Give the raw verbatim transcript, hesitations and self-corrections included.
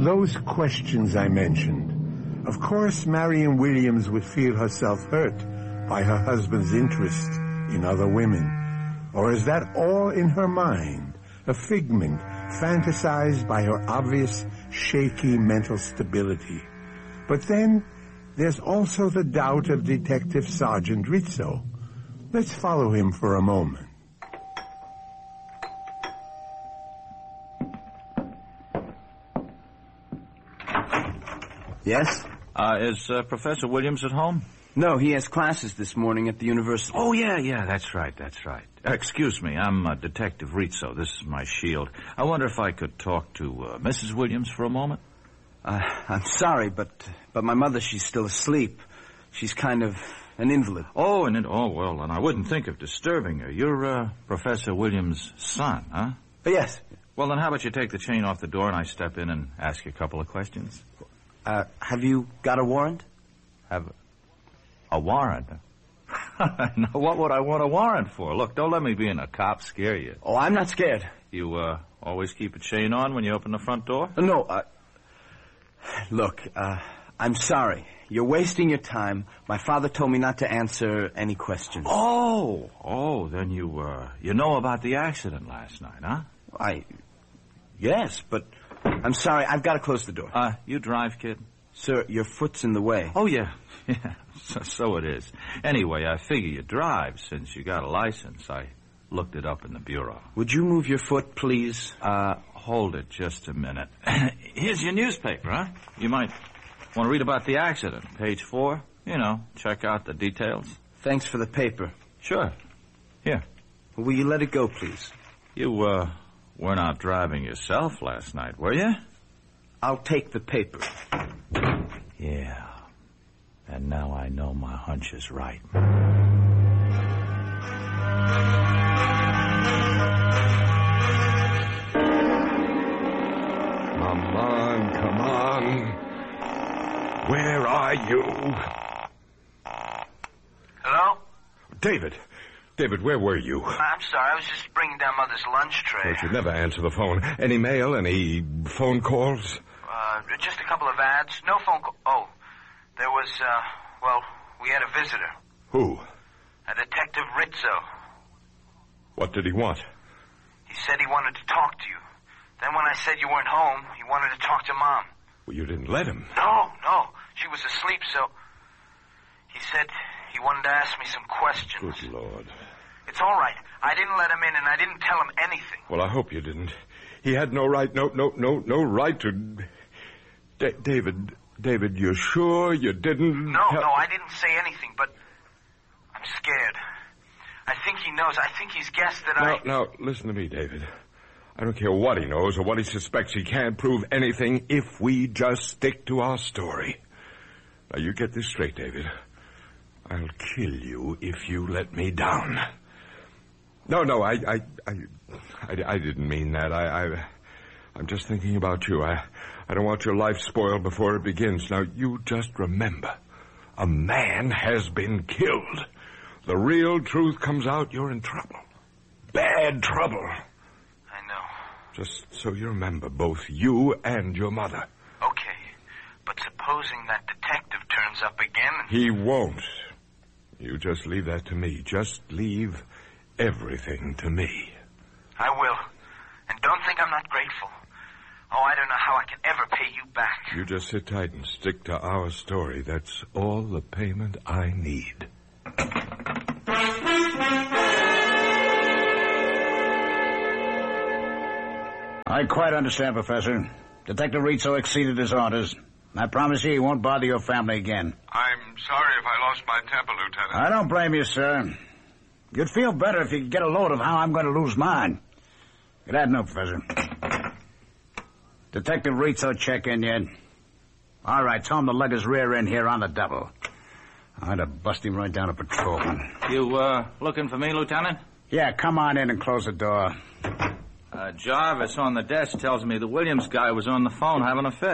those questions I mentioned, of course Marion Williams would feel herself hurt by her husband's interest in other women. Or is that all in her mind, a figment fantasized by her obvious, shaky mental stability? But then there's also the doubt of Detective Sergeant Rizzo. Let's follow him for a moment. Yes? Uh, is uh, Professor Williams at home? No, he has classes this morning at the university. Oh, yeah, yeah, that's right, that's right. Uh, excuse me, I'm uh, Detective Rizzo. This is my shield. I wonder if I could talk to uh, Missus Williams for a moment? Uh, I'm sorry, but but my mother, she's still asleep. She's kind of an invalid. Oh, and it, oh, well, and I wouldn't think of disturbing her. You're uh, Professor Williams' son, huh? Uh, yes. Well, then how about you take the chain off the door and I step in and ask you a couple of questions? Uh, have you got a warrant? Have a warrant? No, what would I want a warrant for? Look, don't let me being a cop scare you. Oh, I'm not scared. You uh, always keep a chain on when you open the front door? Uh, no, uh... Look, uh, I'm sorry. You're wasting your time. My father told me not to answer any questions. Oh, oh, then you, uh, you know about the accident last night, huh? I... Yes, but I'm sorry. I've got to close the door. Uh, you drive, kid? Sir, your foot's in the way. Oh, yeah. Yeah, so, so it is. Anyway, I figure you drive since you got a license. I looked it up in the bureau. Would you move your foot, please? Uh, hold it just a minute. Here's your newspaper, huh? You might want to read about the accident. Page four. You know, check out the details. Thanks for the paper. Sure. Here. Will you let it go, please? You, uh, weren't out driving yourself last night, were you? I'll take the paper. Yeah. And now I know my hunch is right. Come on, come on. Where are you? Hello? David. David, where were you? I'm sorry, I was just bringing down Mother's lunch tray. Well, you'd never answer the phone. Any mail, any phone calls? Uh, just a couple of ads. No phone call. Oh, there was, uh, well, we had a visitor. Who? A Detective Rizzo. What did he want? He said he wanted to talk to you. Then when I said you weren't home, he wanted to talk to Mom. Well, you didn't let him. No, no. She was asleep, so... He said he wanted to ask me some questions. Good Lord. It's all right. I didn't let him in, and I didn't tell him anything. Well, I hope you didn't. He had no right, no, no, no, no right to... Da- David, David, you're sure you didn't... No, tell... no, I didn't say anything, but I'm scared. I think he knows. I think he's guessed that now, I... Now, listen to me, David. I don't care what he knows or what he suspects. He can't prove anything if we just stick to our story. Now, you get this straight, David. I'll kill you if you let me down. No, no, I, I, I, I, I didn't mean that. I, I, I'm just thinking about you. I, I don't want your life spoiled before it begins. Now, you just remember, a man has been killed. The real truth comes out, you're in trouble. Bad trouble. I know. Just so you remember, both you and your mother. Okay, but supposing that detective turns up again and... He won't. You just leave that to me. Just leave everything to me. I will. And don't think I'm not grateful. Oh, I don't know how I can ever pay you back. You just sit tight and stick to our story. That's all the payment I need. I quite understand, Professor. Detective Rizzo exceeded his orders. I promise you he won't bother your family again. I'm sorry if I lost my temper, Lieutenant. I don't blame you, sir. You'd feel better if you could get a load of how I'm going to lose mine. Get that note, Professor. Detective Rizzo check in yet? All right, tell him to lug his rear end here on the double. I had to bust him right down a patrolman. You, uh, looking for me, Lieutenant? Yeah, come on in and close the door. Uh, Jarvis on the desk tells me the Williams guy was on the phone having a fit.